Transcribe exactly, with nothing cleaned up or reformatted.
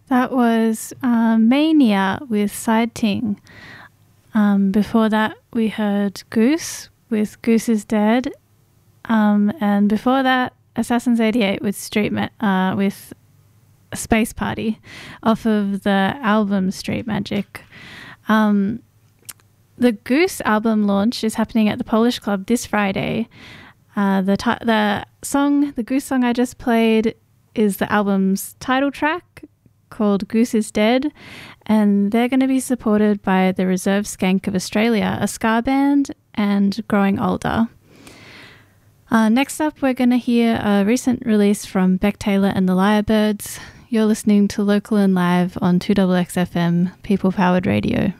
That was uh, Mania with Side Ting. Um, before that, we heard Goose with Goose is Dead. Um, and before that, Assassins eighty-eight with Street Ma- uh, with Space Party off of the album Street Magic. Um, the Goose album launch is happening at the Polish Club this Friday. Uh, the ti- the song, the Goose song I just played, is the album's title track, called Goose is Dead, and they're going to be supported by the Reserve Skank of Australia, a ska band, and Growing Older. Uh, next up, we're going to hear a recent release from Beck Taylor and the Lyrebirds. You're listening to Local and Live on two X X F M, People Powered Radio.